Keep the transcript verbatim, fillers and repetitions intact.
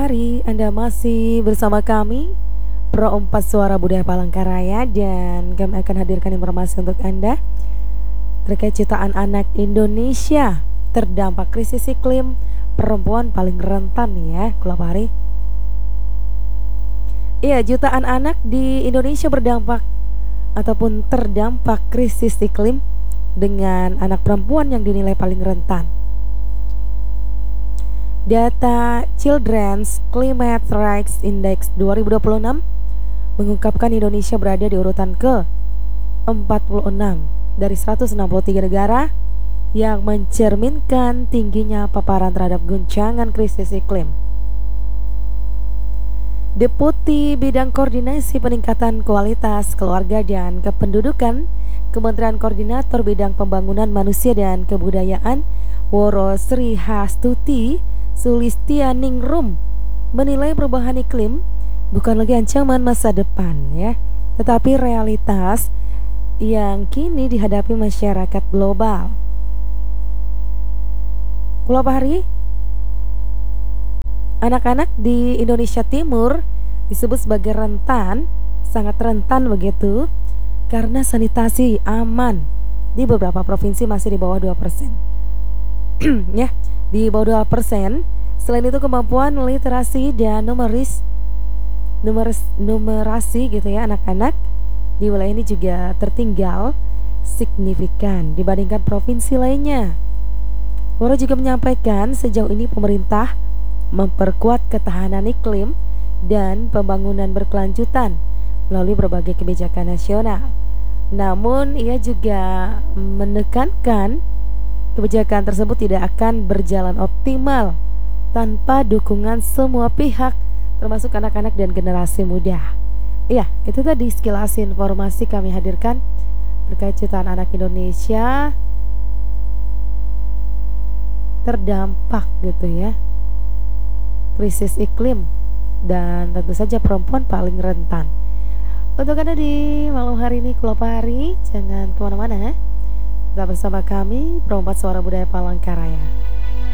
Hari Anda masih bersama kami Pro empat Suara Budaya Palangkaraya, dan kami akan hadirkan informasi untuk Anda terkait jutaan anak Indonesia terdampak krisis iklim, perempuan paling rentan nih ya, Klub Hari. Iya, jutaan anak di Indonesia berdampak ataupun terdampak krisis iklim dengan anak perempuan yang dinilai paling rentan. Data Children's Climate Rights Index dua ribu dua puluh enam mengungkapkan Indonesia berada di urutan ke empat puluh enam dari seratus enam puluh tiga negara yang mencerminkan tingginya paparan terhadap guncangan krisis iklim. Deputi Bidang Koordinasi Peningkatan Kualitas Keluarga dan Kependudukan Kementerian Koordinator Bidang Pembangunan Manusia dan Kebudayaan Woro Sri Hastuti Sulistianingrum menilai perubahan iklim bukan lagi ancaman masa depan ya, tetapi realitas yang kini dihadapi masyarakat global. Klub Hari, anak-anak di Indonesia Timur disebut sebagai rentan, sangat rentan begitu, karena sanitasi aman di beberapa provinsi masih di bawah dua persen. Ya, di bawah dua persen. Selain itu kemampuan literasi dan numeris numeris, numerasi gitu ya anak-anak di wilayah ini juga tertinggal signifikan dibandingkan provinsi lainnya. Woro juga menyampaikan sejauh ini pemerintah memperkuat ketahanan iklim dan pembangunan berkelanjutan melalui berbagai kebijakan nasional. Namun ia juga menekankan kebijakan tersebut tidak akan berjalan optimal tanpa dukungan semua pihak, termasuk anak-anak dan generasi muda. Iya, itu tadi sekilas informasi kami hadirkan terkait jutaan anak Indonesia terdampak gitu ya krisis iklim, dan tentu saja perempuan paling rentan. Untuk Anda di malam hari ini Klub Hari, jangan kemana-mana, tetap bersama kami Pro empat Suara Budaya Palangkaraya.